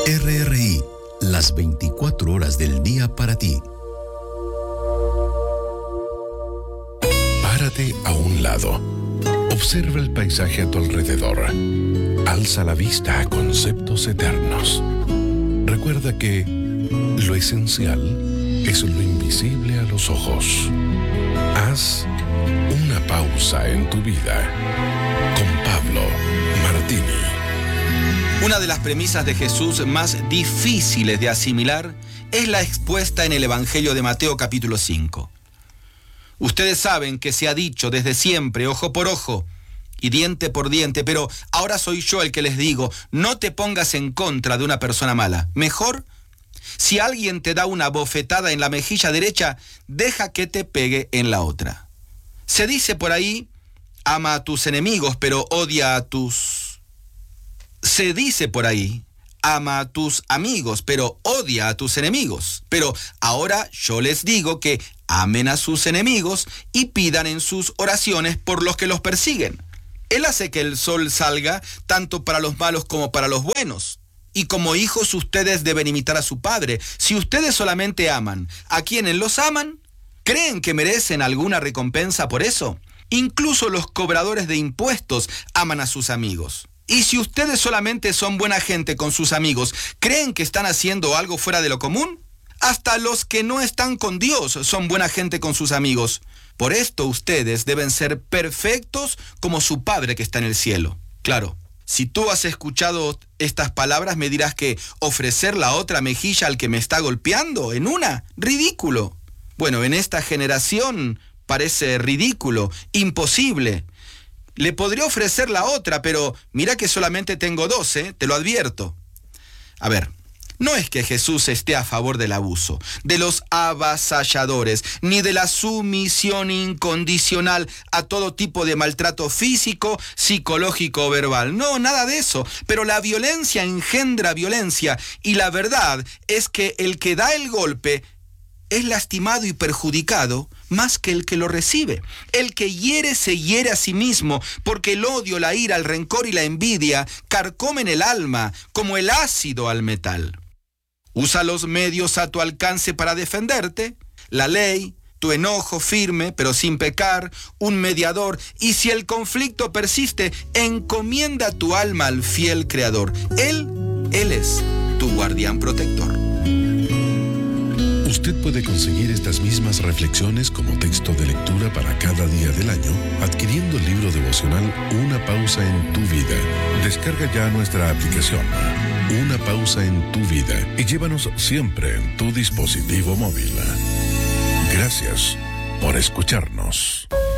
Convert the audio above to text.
RRI, las 24 horas del día para ti. Párate a un lado. Observa el paisaje a tu alrededor. Alza la vista a conceptos eternos. Recuerda que lo esencial es lo invisible a los ojos. Haz una pausa en tu vida. Con Pablo Martini. Una de las premisas de Jesús más difíciles de asimilar es la expuesta en el Evangelio de Mateo capítulo 5. Ustedes saben que se ha dicho desde siempre, ojo por ojo y diente por diente, pero ahora soy yo el que les digo, no te pongas en contra de una persona mala. Mejor, si alguien te da una bofetada en la mejilla derecha, deja que te pegue en la otra. Se dice por ahí, ama a tus enemigos, pero odia a tus... Se dice por ahí, ama a tus amigos, pero odia a tus enemigos. Pero ahora yo les digo que amen a sus enemigos y pidan en sus oraciones por los que los persiguen. Él hace que el sol salga tanto para los malos como para los buenos. Y como hijos ustedes deben imitar a su padre. Si ustedes solamente aman a quienes los aman, ¿creen que merecen alguna recompensa por eso? Incluso los cobradores de impuestos aman a sus amigos. Y si ustedes solamente son buena gente con sus amigos, ¿creen que están haciendo algo fuera de lo común? Hasta los que no están con Dios son buena gente con sus amigos. Por esto ustedes deben ser perfectos como su Padre que está en el cielo. Claro, si tú has escuchado estas palabras, me dirás que ofrecer la otra mejilla al que me está golpeando en una, ridículo. Bueno, en esta generación parece ridículo, imposible. Le podría ofrecer la otra, pero mira que solamente tengo 2, te lo advierto. A ver, no es que Jesús esté a favor del abuso, de los avasalladores, ni de la sumisión incondicional a todo tipo de maltrato físico, psicológico o verbal. No, nada de eso. Pero la violencia engendra violencia, y la verdad es que el que da el golpe es lastimado y perjudicado más que el que lo recibe. El que hiere se hiere a sí mismo, porque el odio, la ira, el rencor y la envidia carcomen el alma como el ácido al metal. Usa los medios a tu alcance para defenderte, la ley, tu enojo firme pero sin pecar, un mediador, y si el conflicto persiste, encomienda tu alma al fiel Creador. Él es tu guardián protector. Usted puede conseguir estas mismas reflexiones como texto de lectura para cada día del año adquiriendo el libro devocional Una pausa en tu vida. Descarga ya nuestra aplicación Una pausa en tu vida y llévanos siempre en tu dispositivo móvil. Gracias por escucharnos.